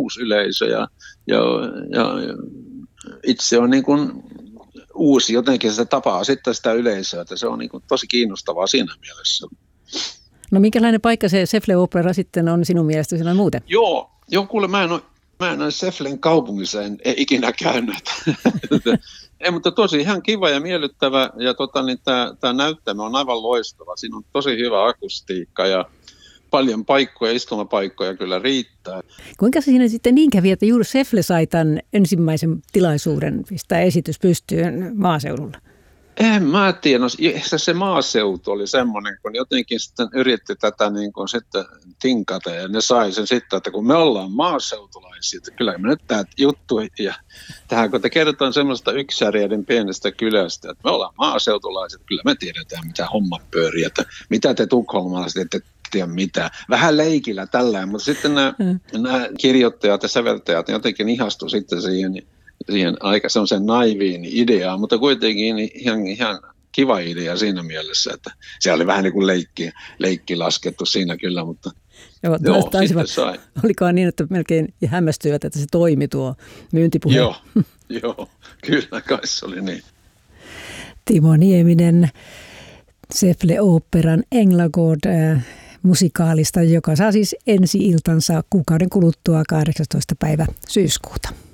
uusi yleisö ja itse on niin kuin uusi jotenkin se tapaa sitten sitä yleisöä, että se on niin kuin tosi kiinnostavaa siinä mielessä. No minkälainen paikka se Säffle-ooppera sitten on sinun mielestäsi noin muuten? Joo, kuule mä en ole Säfflen kaupungissa en ikinä käynyt. Ei, mutta tosi ihan kiva ja miellyttävä ja tämä näyttämö on aivan loistava. Siinä on tosi hyvä akustiikka ja paljon paikkoja, istumapaikkoja kyllä riittää. Kuinka siinä sitten niin kävi, että juuri Säffle sai tämän ensimmäisen tilaisuuden pistää esitys pystyyn maaseudulla? En mä tiedä. Se maaseutu oli semmoinen, kun jotenkin sitten yritti tätä niin kuin sitten tinkata ja ne sai sen sitten, että kun me ollaan maaseutulaisia, että kyllä me nyt tämä juttu ja tähän kun te kerrotaan semmoista yksärjeiden pienestä kylästä, että me ollaan maaseutulaiset, kyllä me tiedetään mitä homma pyörii, että mitä te tukholmalaiset ette tiedä mitään. Vähän leikillä tällään, mutta sitten nämä kirjoittajat ja säveltäjät jotenkin ihastuivat sitten siihen aika semmoisen naiviin ideaan, mutta kuitenkin ihan kiva idea siinä mielessä, että se oli vähän niin kuin leikki laskettu siinä kyllä, mutta joo sitten sai. Olikohan niin, että melkein hämmästyivät, että se toimi tuo myyntipuhe? Joo, kyllä kai se oli niin. Timo Nieminen Säffle-oopperan Änglagård musikaalista, joka saa siis ensi-iltansa kuukauden kuluttua 18. päivä syyskuuta.